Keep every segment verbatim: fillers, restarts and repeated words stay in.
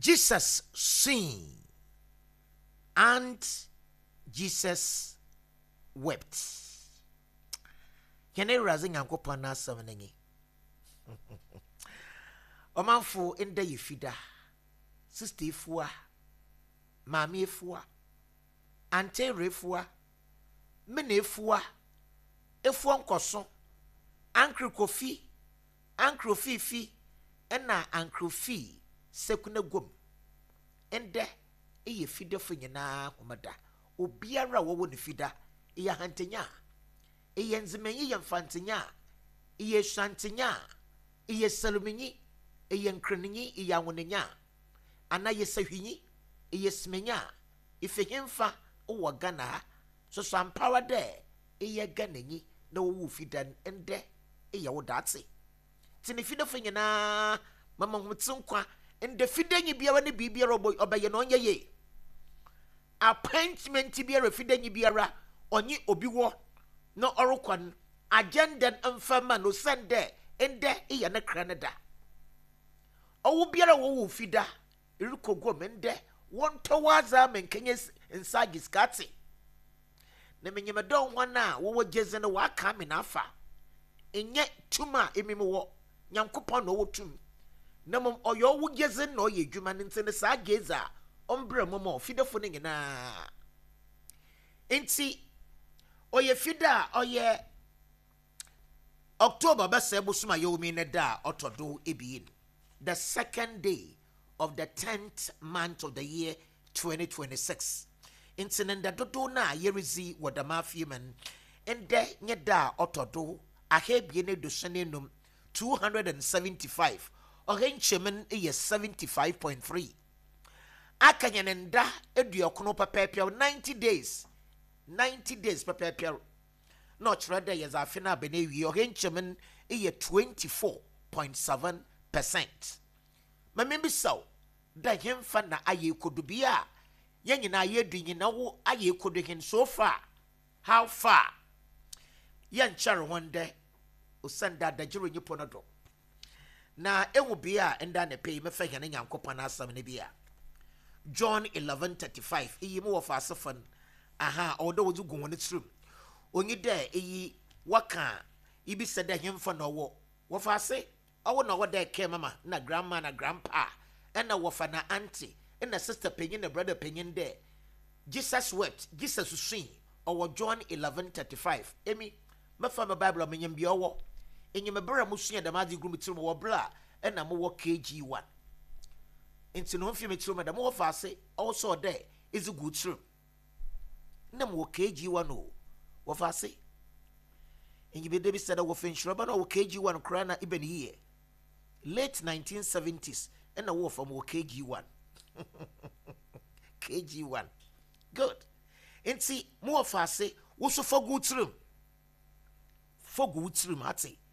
Jesus sinned and Jesus wept. Can you raise your hand na seventy? Omanfo enda yefida, sister efua, mama efua, ante refua, mene efua, efua nkoso, ankro kofi, ankro fifi, ena ankro fi sekuna gom. Ende eye fida fo nyina homada. Obiara wo ne fida iya hantenya. Eye nzimenyi ye mfantenya. Eye shantenya. Eye saluminyi. Eye nkrenyi iya wonenya. Ana ye sahwinyi. Eye smenya. Ife hemfa wo Ghana. So so empower there. Eye ganenyi na wo fida ende eye wo datse. Tini fida fo nyina mama humtsunkwa ende fida nyi biara ne bibiara obaye no onye ye. Appointment biara fida nyi biara onye obi wo no orokwan agenda mfama no sende ende iya na kranada owo biara wo wo fida irikogo mende won towaza menkenye insagi skati na menyema don wana wo wo geze na wa ka me na afa enye tuma emime wo nyankopon no wo tum na mom oyo wo geze na oye dwuma ntene sa geza ombre momo fidafo ne nyina enti oye fida oye October bese busuma yomi ne da otodo ebiin the second day of the tenth month of the year twenty twenty-six intinenda dodo na yerizi wadama fiman ende nye da otodo ahebie ne dosene num two hundred seventy-five ohenchemen eye seventy-five point three akanyenenda eduokono papapia ninety days ninety days papapia no trade yes afina benewi ohenchemen eye twenty-four point seven percent mamembi saw da hemfa na aye kodubia yenyina yedu na wo aye koduhin so far how far yanchare wonde usanda da jiro nyipo no do na ewu bia enda na pay mefa hene nyankopon asam ne bia John eleven thirty-five iyi mo wofa asefan aha odo wozu gun woni trum onyi da iyi waka ibi sada hemfa no wo wofa ase owo na woda ke mama na grandma na grandpa ena wofa na auntie ena sister penyin na brother penyin de Jesus wept Jesus sing owo John eleven thirty-five emi mefa my Bible menyem bia owo enyem bra musua da madi group trum wo bra ena mo wo K G one into no film trum da mo fa ase also there is a good trum na mo K G one o wo fa ase enyi be debi said wo finchro ba na wo K G one kra na ibeni here late nineteen seventies and a wolf from K G one. K G one. Good. And see, more fast say, also for good room. For good room, I'd say.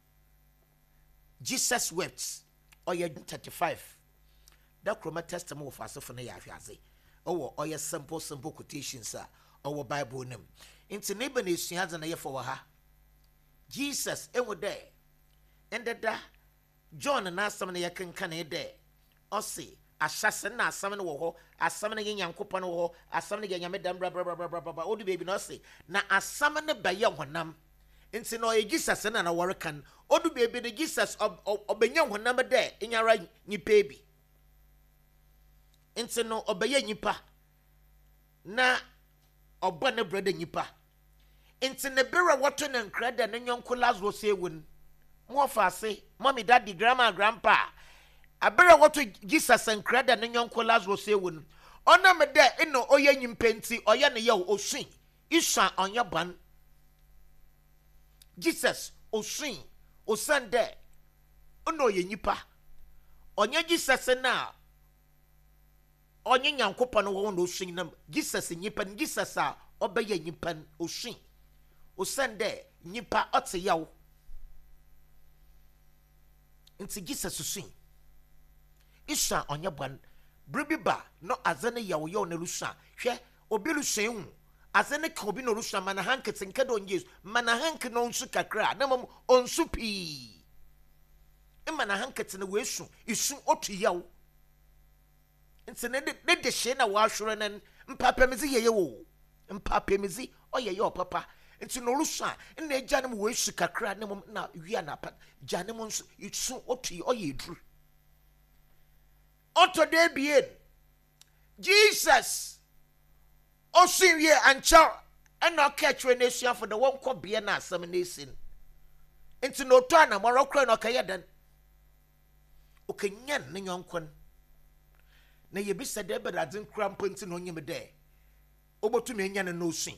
Jesus wept. Or you thirty-five. That chroma testimony of us for Nayafi. Oh, or your simple, simple quotations, sir. Or Bible name. Into neighbor nation has an ear for her. Jesus, and were there. And that. John na asam na yakan kan de osi ahyase na asam na wo ho asam na yanyankopon wo ho asam na yanyame dam bra bra bra bra bra odi baby no osi na asam na baye honam nti no ye Jesus na na wore kan odi baby de Jesus obenya honam de nyara nyipa bi nti no obaye nyipa na oba na brother nyipa nti ne bere woto na nkrada na nyonko Lazarus ewun mo fa say mommy daddy grandma grandpa abere what Jesus and creda ne nyonko Lazarus ewun ona me de eno oye nyimpenti oye ne ye osun isa onya ban Jesus osun osan de ono ye nyipa onye Jesus na onye nyankopon wo no osun na Jesus nyipa Jesus a obeye nyipa osun osan de nyipa ote yawo nti Jesus susun isa onye ban bribiba no azane yawo yawo na lusa hwe obi lusan hu azane ka obi no lusa mana hankete nke don Jesus mana hank no nsu kakra na mom onsu pi e mana hankete na wesu isu otu yawo nti ne ne de hye na wahwere nen mpapemizi yeye wo mpapemizi oyeye opapa nti no ruso a na agya ne wo esu kakra ne na wi na pa gya ne mo nso isu otu oye eduru oto de bien Jesus osin wie ancha ena okachwe na esuafo de won kɔ bie na asɛm na esin nti no to ana moro kra na ɔkɛyɛ dan okanyan ne nyonkon na yebisa de beradze nkra mponti na onyem de obotu me nya ne no osin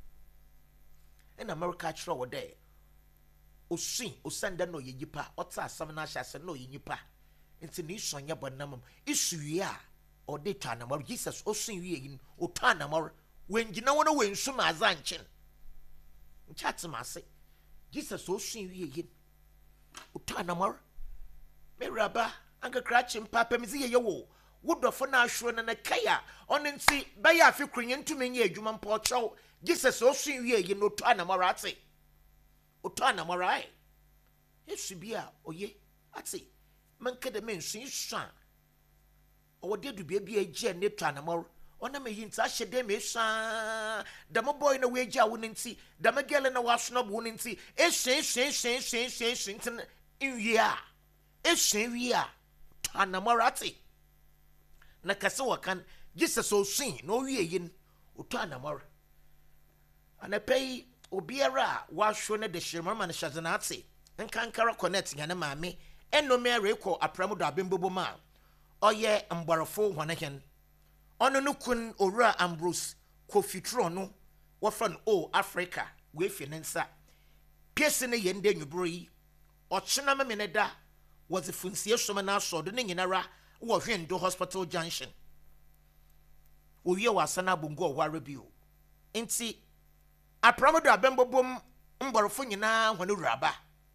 ena America kyerɛ wo de osin osanda no ye yipa ɔta asɛm na ahyase no ye yipa nti ne isonye bɔnam isu wie a ɔde twa na moro Jesus osin wie yin otwa na moro wengina wona wensu ma azanchen nchatemase Jesus osun wie yin otwa na mor meraba anka krachi mpapa mizi ye wo wodofo na ahworo na nakaya ono nti baya afi krunye ntumi nye adwuma mpa ɔkyɛw Jesus osun wie yin otwa na mor ate otwa na mor ai yesu bia oye ate manka de mensu isan ɔwode du bia bia agye ne twa na mor ona me yinta hyede me sha da mo boy na we gya wo nti da me gele na waso bo nti e hyen hyen hyen hyen hyen hyen tin inwia e hyen wia tanamorati na kase wakan Jesus osin na owie yin oto anamor anapei obiara wa hwo ne de hyermama na hyazanate nkankara connect nya na maame eno mere ko apramudo abembobo ma oye mborofo hwanehen ono no kun owura Ambrose Kofitro no wofra no o Africa we fi nensa piese ne yende nwubro yi ochena me ne da was funsie soma na so do ne nyinara wo hwendo hospital junction owie wasana bongo ware bio enti apramodo abembobom mborofo nyina hwane raba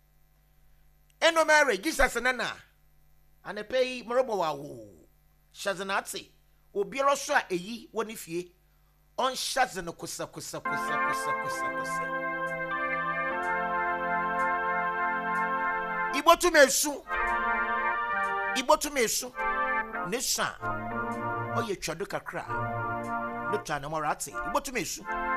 eno mare Jesus nana anepei morobo wawo shazanati obiara so a eyi woni fie on shaze no kusa kusa kusa kusa kusa kusa ibotu mesu ibotu mesu nesha oye twado kakra no tana morati ibotu mesu